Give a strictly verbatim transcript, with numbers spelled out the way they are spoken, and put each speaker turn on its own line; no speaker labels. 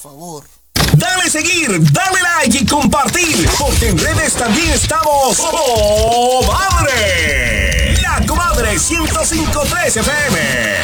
favor.
Dale seguir, dale like y compartir, porque en redes también estamos. ¡Oh, madre! La Comadre ciento cinco punto tres F M.